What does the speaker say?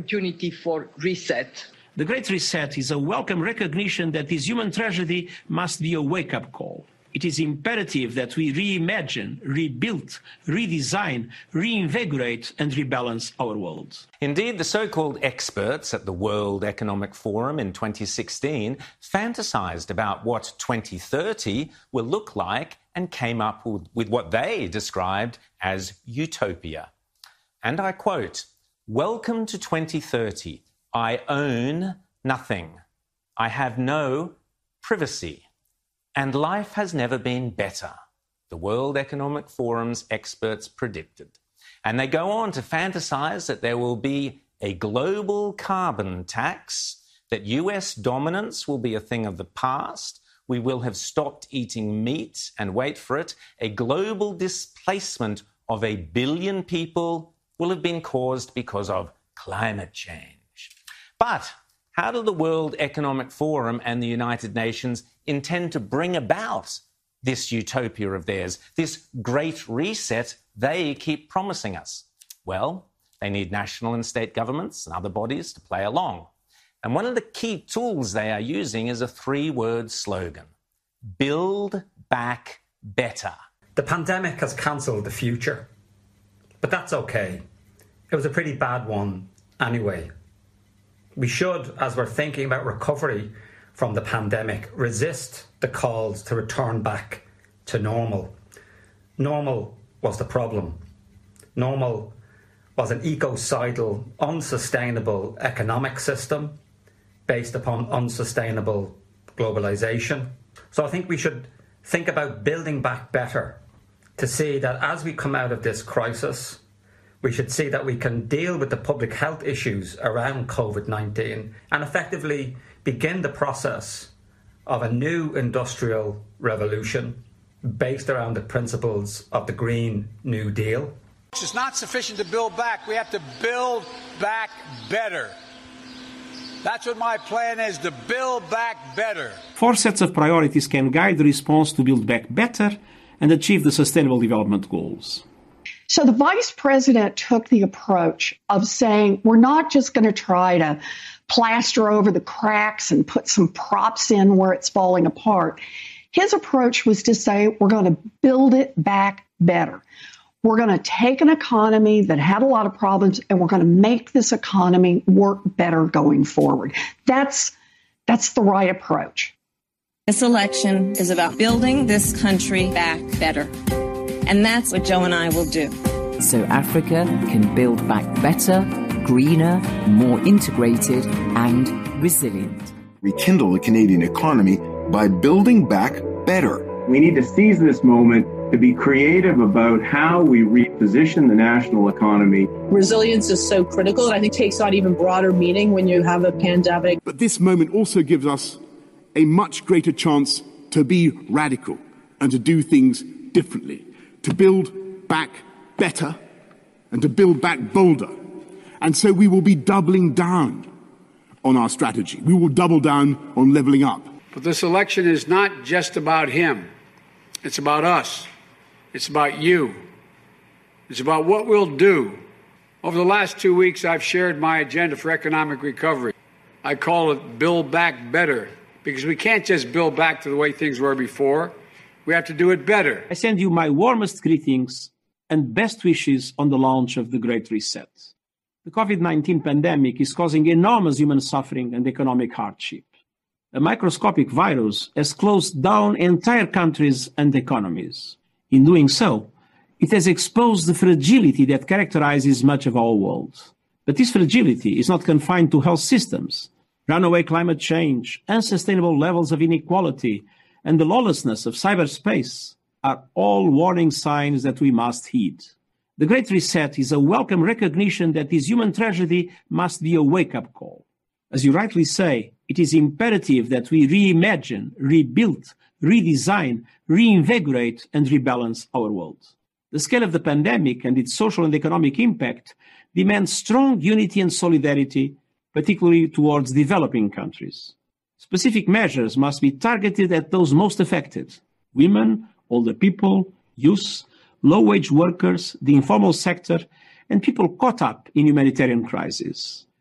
opportunity for reset. The Great Reset is a welcome recognition that this human tragedy must be a wake-up call. It is imperative that we reimagine, rebuild, redesign, reinvigorate, and rebalance our world. Indeed, the so-called experts at the World Economic Forum in 2016 fantasized about what 2030 will look like and came up with what they described as utopia. And I quote, "Welcome to 2030. I own nothing. I have no privacy. And life has never been better," the World Economic Forum's experts predicted. And they go on to fantasize that there will be a global carbon tax, that US dominance will be a thing of the past, we will have stopped eating meat, and wait for it, a global displacement of 1 billion people will have been caused because of climate change. But how do the World Economic Forum and the United Nations intend to bring about this utopia of theirs, this great reset they keep promising us? Well, they need national and state governments and other bodies to play along. And one of the key tools they are using is a 3-word slogan: Build Back Better. The pandemic has cancelled the future, but that's okay. It was a pretty bad one anyway. We should, as we're thinking about recovery from the pandemic, resist the calls to return back to normal. Normal was the problem. Normal was an ecocidal, unsustainable economic system based upon unsustainable globalization. So I think we should think about building back better to see that as we come out of this crisis, we should see that we can deal with the public health issues around COVID-19 and effectively begin the process of a new industrial revolution based around the principles of the Green New Deal. It's not sufficient to build back. We have to build back better. That's what my plan is, to build back better. 4 sets of priorities can guide the response to build back better and achieve the Sustainable Development Goals. So the vice president took the approach of saying, we're not just going to try to plaster over the cracks and put some props in where it's falling apart. His approach was to say, we're going to build it back better. We're going to take an economy that had a lot of problems and we're going to make this economy work better going forward. That's the right approach. This election is about building this country back better. And that's what Joe and I will do. So Africa can build back better, greener, more integrated and resilient. Rekindle the Canadian economy by building back better. We need to seize this moment to be creative about how we reposition the national economy. Resilience is so critical, and I think takes on even broader meaning when you have a pandemic. But this moment also gives us a much greater chance to be radical and to do things differently, to build back better and to build back bolder. And so we will be doubling down on our strategy. We will double down on levelling up. But this election is not just about him. It's about us. It's about you. It's about what we'll do. Over the last 2 weeks, I've shared my agenda for economic recovery. I call it Build Back Better, because we can't just build back to the way things were before. We have to do it better. I send you my warmest greetings and best wishes on the launch of the Great Reset. The COVID-19 pandemic is causing enormous human suffering and economic hardship. A microscopic virus has closed down entire countries and economies. In doing so, it has exposed the fragility that characterizes much of our world. But this fragility is not confined to health systems. Runaway climate change, unsustainable levels of inequality, and the lawlessness of cyberspace are all warning signs that we must heed. The Great Reset is a welcome recognition that this human tragedy must be a wake-up call. As you rightly say, it is imperative that we reimagine, rebuild, redesign, reinvigorate, and rebalance our world. The scale of the pandemic and its social and economic impact demands strong unity and solidarity, particularly towards developing countries. Specific measures must be targeted at those most affected: women, older people, youth, low-wage workers, the informal sector, and people caught up in humanitarian crises.